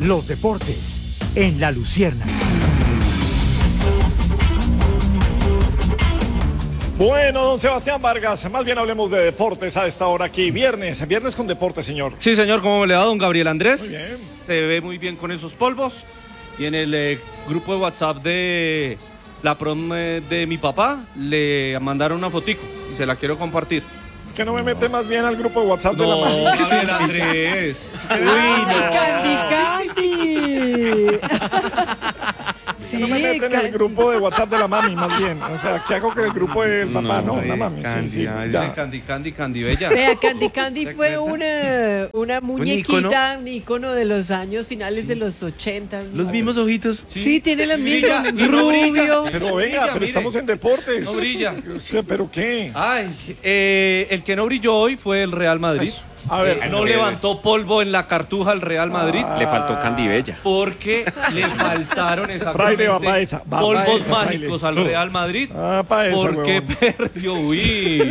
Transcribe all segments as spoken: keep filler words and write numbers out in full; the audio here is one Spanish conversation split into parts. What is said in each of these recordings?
los deportes en La Luciérnaga. Bueno, don Sebastián Vargas, más bien hablemos de deportes a esta hora aquí. Viernes, viernes con deporte, señor. Sí, señor, ¿cómo le va, don Gabriel Andrés? Muy bien. Se ve muy bien con esos polvos. Y en el eh, grupo de WhatsApp de la prom eh, de mi papá le mandaron una fotico y se la quiero compartir. Que no me mete más bien al grupo de WhatsApp no, de la mami. Gabriel Andrés. Uy, no. Candy, Candy. Sí, no me meten en el grupo de WhatsApp de la mami, más bien. O sea, ¿qué hago con el grupo del papá? No, no la mami. Candy, sí, sí, ay, ya. Candy, Candy, Candy, bella. Vea, Candy Candy fue una, una muñequita, un ícono de los años finales Sí. de los ochenta. Los mismos ojitos. Sí, sí tiene la misma, Brilla, y no brilla. rubio. Pero No venga, brilla, pero mire. estamos en deportes. No brilla. Sí, ¿pero qué? Ay, eh, el que no brilló hoy fue el Real Madrid. Eso. A ver, Eh, eso no que- levantó polvo en la cartuja al Real Madrid. Le faltó Candy Bella. Porque le faltaron Fraile, exactamente va pa' esa, va pa' polvos esa, mágicos Fraile. al Real Madrid. Ah, pa' esa, porque huevón. perdió. Uy.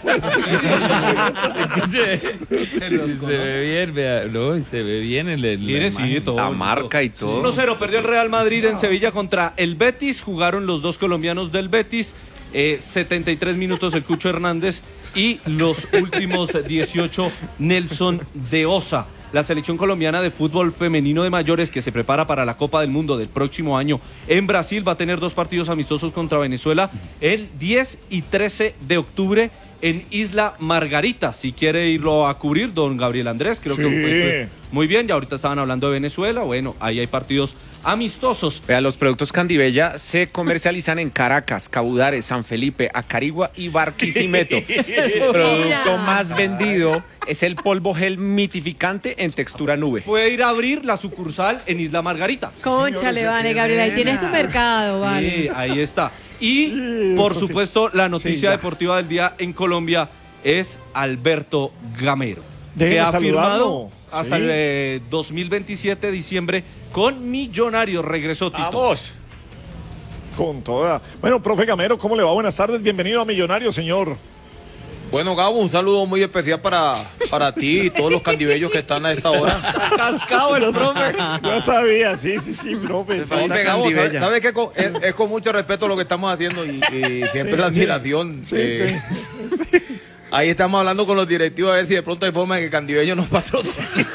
Se los Se conoce. ve bien, vea, no, se ve bien el, el- Mire, la, sí, imagen, todo la bonito. marca y todo. uno cero perdió el Real Madrid en Sevilla contra el Betis. Jugaron los dos colombianos del Betis. Eh, setenta y tres minutos el Cucho Hernández y los últimos dieciocho Nelson de Osa. La selección colombiana de fútbol femenino de mayores que se prepara para la Copa del Mundo del próximo año en Brasil va a tener dos partidos amistosos contra Venezuela el diez y trece de octubre en Isla Margarita. Si quiere irlo a cubrir, don Gabriel Andrés, creo Sí. que pues, muy bien. Ya ahorita estaban hablando de Venezuela. Bueno, ahí hay partidos amistosos. Vea, los productos Candy Bella se comercializan en Caracas, Cabudare, San Felipe, Acarigua y Barquisimeto. Su producto más vendido es el polvo gel mitificante en textura nube. Puede ir a abrir la sucursal en Isla Margarita. Cónchale, señores, vale, qué Gabriel, ahí buena. tienes tu mercado, Sí, vale. ahí está. Y, Sí, por eso sí. supuesto, la noticia Sí, ya. deportiva del día en Colombia es Alberto Gamero, Déjeme que ha saludarlo. firmado hasta Sí. el eh, dos mil veintisiete, diciembre, con Millonarios. Regresó Tito. ¡Vamos! Con toda. Bueno, profe Gamero, ¿cómo le va? Buenas tardes, bienvenido a Millonarios, señor. Bueno, Gabo, un saludo muy especial para, para ti y todos los candibellos que están a esta hora. Cascado el profe. Ya sabía, sí, sí, sí, profe. sí. Hombre, Gabo, ¿sabes Candibella. sabe que co- es, es con mucho respeto lo que estamos haciendo y, y siempre Sí, la sí. admiración. Sí, eh, Ahí estamos hablando con los directivos a ver si de pronto hay forma de que Candibello nos patrocine.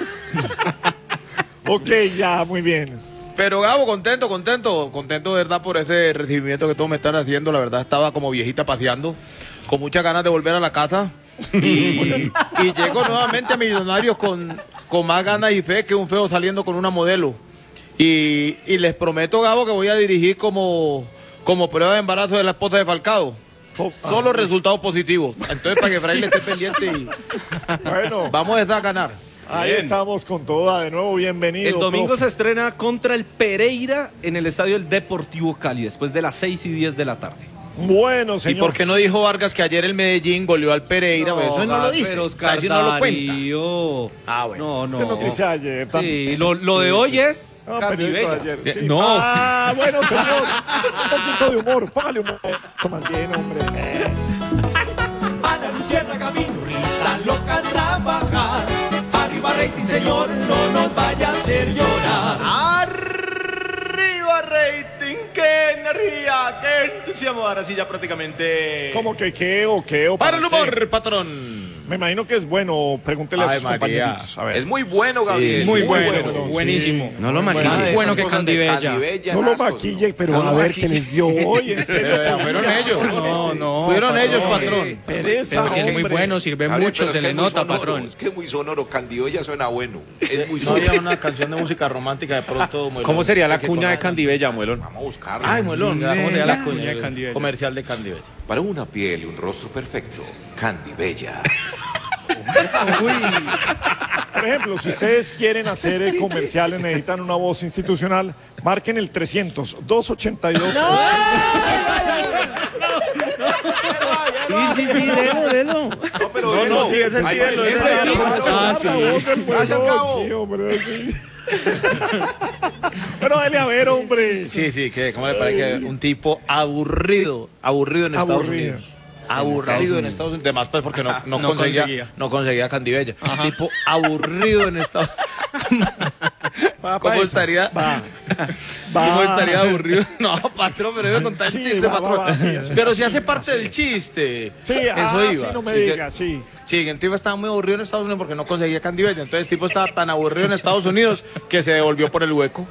Ok, ya, muy bien. Pero Gabo, contento, contento, contento de verdad por ese recibimiento que todos me están haciendo. La verdad estaba como viejita paseando, con muchas ganas de volver a la casa. Y, y llego nuevamente a Millonarios con, con más ganas y fe que un feo saliendo con una modelo. Y, y les prometo, Gabo, que voy a dirigir como, como prueba de embarazo de la esposa de Falcao. Solo resultados positivos. Entonces, para que Fraile esté pendiente y Bueno, vamos a a ganar. ahí Bien. estamos con toda. De nuevo, bienvenido. El domingo profe. se estrena contra el Pereira en el estadio del Deportivo Cali, después de las seis y diez de la tarde. Bueno, ¿Y señor. por qué no dijo Vargas que ayer el Medellín goleó al Pereira? Pues eso no lo dice. pero Oscar Casi no lo cuenta. Darío. Ah, bueno. No, Es no. que noticia de ayer. Sí, también. lo, lo de Sí, hoy sí. es Ah, Candibella. periódico de ayer, sí. Eh, no. Ah, bueno, señor. Un poquito de humor. Póngale humor. Toma bien, hombre. Ana Luciérnaga vino, risa loca trabajar. Arriba rating, señor, no nos vaya a hacer llorar. Arriba rating, qué energía, qué entusiasmo. Ahora sí ya prácticamente. ¿Cómo que qué o qué o Para el qué? humor, patrón. Me imagino que es bueno. Pregúntele a Ay, sus María. compañeritos. A ver. Es muy bueno, Gabriel. Muy Muy bueno, bueno, buenísimo. sí. No lo Muy maquilles. bueno. Más bueno que Candy Bella. No lo maquille, pero a ver qué les dio hoy. En serio. Pero ya fueron ellos. No, no. Fueron patrón. ellos, patrón. Pereza, Pero si es muy hombre. bueno, sirve Gabriel, mucho, pero se es que le es muy nota, sonoro, patrón. Es que es muy sonoro, Candibella suena bueno. Es muy No sonoro. había una canción de música romántica de pronto. Muelón. ¿Cómo sería la Que cuña de con- Candy Bella, Muelón? Vamos a buscarlo. Ay, Muelón. ¿Cómo sería la cuña de El Candy Bella? Comercial de Candy Bella. Para una piel y un rostro perfecto, Candibella. Por ejemplo, si ustedes quieren hacer eh, comerciales, necesitan una voz institucional, marquen el trescientos, doscientos ochenta y dos. Sí, sí, sí, delo, delo. No, pero No, no, sí, ese sí, Ay, ese ese sí. sí, claro. Ah, sí. Gracias, Gabo. Sí, hombre, sí. Bueno, dale a ver, hombre. Sí, sí, que ¿cómo le parece que un tipo aburrido, aburrido en Estados Aburrido. Unidos? Aburrido en Estados Unidos. Además, pues porque no, no, No conseguía, conseguía. no conseguía Candibella. Tipo aburrido en Estados Unidos. va ¿Cómo esa. estaría? Va. ¿Cómo Va. estaría aburrido? No, patrón, pero iba a contar el Sí, chiste, va, va, patrón. va, sí, sí. Pero si hace parte del chiste. Sí, Eso ah, iba. sí, no me Sí, que- digas, sí. Sí, que el tipo estaba muy aburrido en Estados Unidos porque no conseguía Candy Bella. Entonces el tipo estaba tan aburrido en Estados Unidos que se devolvió por el hueco.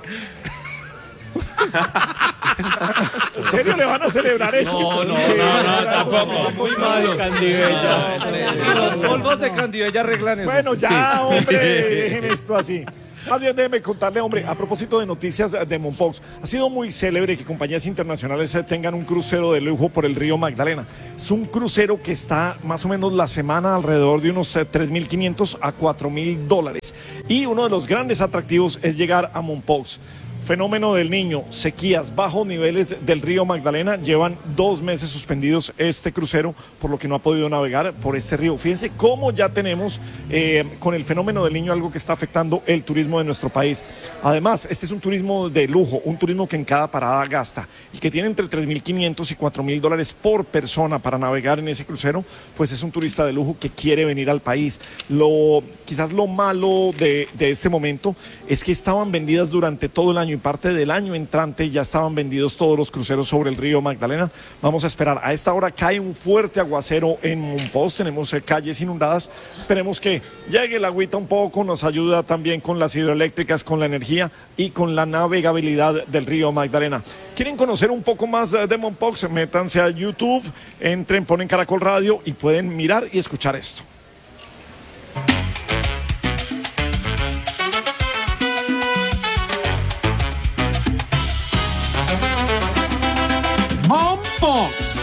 ¿En serio le van a celebrar eso? No, no, Sí, no, no, eso tampoco. está muy mal, Candibella. Y los polvos de Candibella arreglan eso. Bueno, ya, Sí. hombre, dejen esto así. Más bien déjeme contarle, hombre, a propósito de noticias de Mompox, ha sido muy célebre que compañías internacionales eh, tengan un crucero de lujo por el río Magdalena. Es un crucero que está más o menos la semana alrededor de unos eh, tres mil quinientos a cuatro mil dólares. Y uno de los grandes atractivos es llegar a Mompox. Fenómeno del Niño, sequías, bajos niveles del río Magdalena, llevan dos meses suspendidos este crucero, por lo que no ha podido navegar por este río. Fíjense cómo ya tenemos eh, con el fenómeno del Niño algo que está afectando el turismo de nuestro país. Además, este es un turismo de lujo, un turismo que en cada parada gasta. El que tiene entre tres mil quinientos y cuatro mil dólares por persona para navegar en ese crucero, pues es un turista de lujo que quiere venir al país. Lo, quizás lo malo de, de este momento es que estaban vendidas durante todo el año y parte del año entrante ya estaban vendidos todos los cruceros sobre el río Magdalena. Vamos a esperar. A esta hora cae un fuerte aguacero en Mompox, tenemos eh, calles inundadas. Esperemos que llegue el agüita un poco, nos ayuda también con las hidroeléctricas, con la energía y con la navegabilidad del río Magdalena. ¿Quieren conocer un poco más de Mompox? Métanse a YouTube, entren, ponen Caracol Radio y pueden mirar y escuchar esto.